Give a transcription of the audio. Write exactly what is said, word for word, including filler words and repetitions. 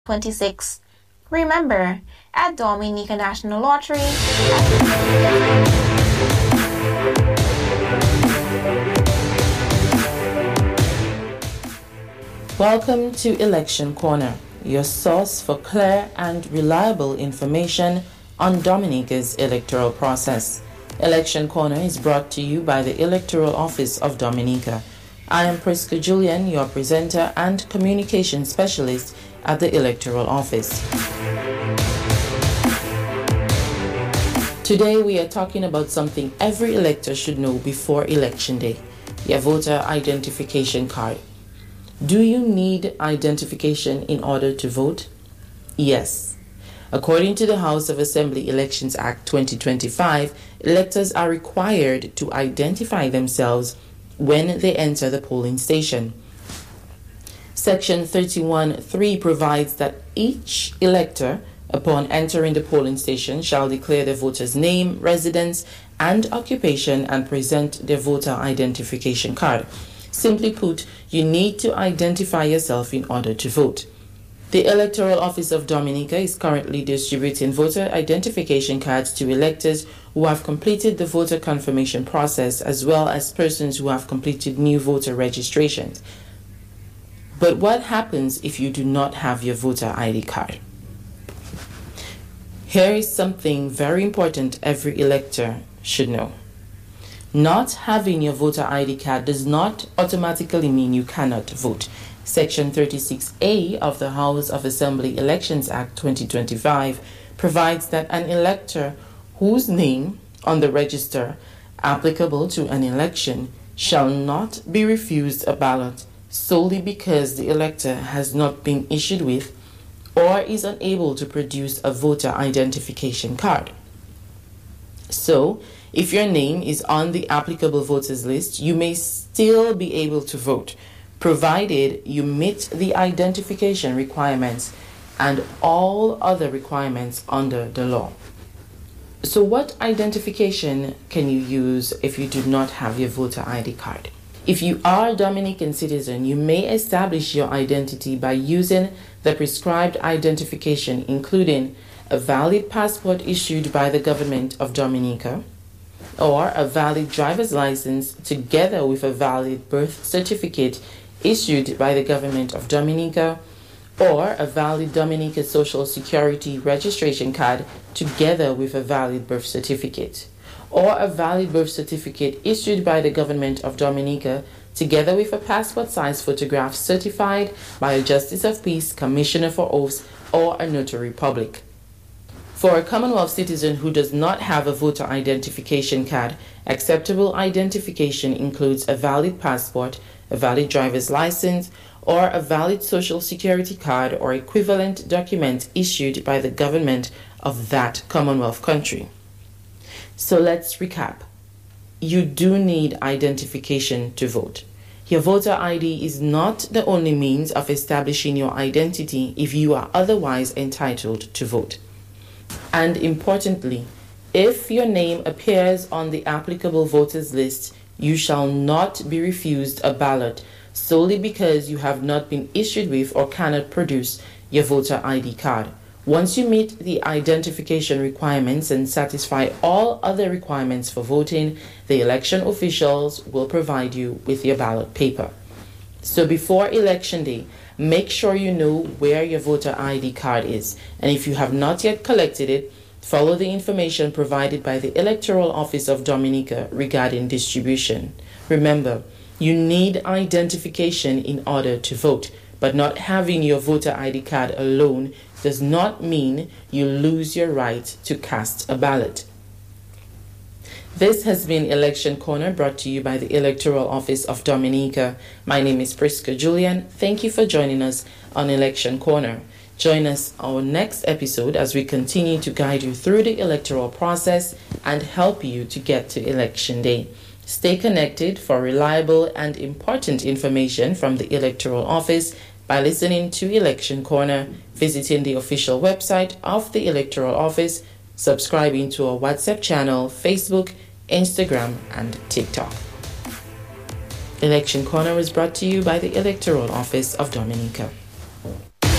twenty-six. Remember, at Dominica National Lottery, Welcome to Election Corner, your source for clear and reliable information on Dominica's electoral process. Election Corner is brought to you by the Electoral Office of Dominica. I am Prisca Julian, your presenter and communication specialist at the Electoral Office. Today we are talking about something every elector should know before Election Day, your voter identification card. Do you need identification in order to vote? Yes. According to the House of Assembly Elections Act twenty twenty-five, electors are required to identify themselves when they enter the polling station. Section thirty-one point three provides that each elector, upon entering the polling station, shall declare the voter's name, residence, and occupation and present their voter identification card. Simply put, you need to identify yourself in order to vote. The Electoral Office of Dominica is currently distributing voter identification cards to electors who have completed the voter confirmation process, as well as persons who have completed new voter registrations. But what happens if you do not have your voter I D card? Here is something very important every elector should know. Not having your voter I D card does not automatically mean you cannot vote. Section thirty-six A of the House of Assembly Elections Act twenty twenty-five provides that an elector whose name on the register applicable to an election shall not be refused a ballot solely because the elector has not been issued with or is unable to produce a voter identification card. So, if your name is on the applicable voters list, you may still be able to vote, provided you meet the identification requirements and all other requirements under the law. So what identification can you use if you do not have your voter I D card? If you are a Dominican citizen, you may establish your identity by using the prescribed identification, including a valid passport issued by the government of Dominica, or a valid driver's license together with a valid birth certificate issued by the government of Dominica, or a valid Dominica Social Security registration card together with a valid birth certificate, or a valid birth certificate issued by the government of Dominica together with a passport-size photograph certified by a Justice of Peace, Commissioner for Oaths, or a notary public. For a Commonwealth citizen who does not have a voter identification card, acceptable identification includes a valid passport, a valid driver's license, or a valid Social Security card or equivalent document issued by the government of that Commonwealth country. So let's recap. You do need identification to vote. Your voter I D is not the only means of establishing your identity if you are otherwise entitled to vote. And importantly, if your name appears on the applicable voters list, you shall not be refused a ballot solely because you have not been issued with or cannot produce your voter I D card. Once you meet the identification requirements and satisfy all other requirements for voting, the election officials will provide you with your ballot paper. So before Election Day, make sure you know where your voter I D card is, and if you have not yet collected it, follow the information provided by the Electoral Office of Dominica regarding distribution. Remember, you need identification in order to vote, but not having your voter I D card alone does not mean you lose your right to cast a ballot. This has been Election Corner, brought to you by the Electoral Office of Dominica. My name is Prisca Julian. Thank you for joining us on Election Corner. Join us our next episode as we continue to guide you through the electoral process and help you to get to Election Day. Stay connected for reliable and important information from the Electoral Office by listening to Election Corner, visiting the official website of the Electoral Office, subscribing to our WhatsApp channel, Facebook, Instagram, and TikTok. Election Corner was brought to you by the Electoral Office of Dominica.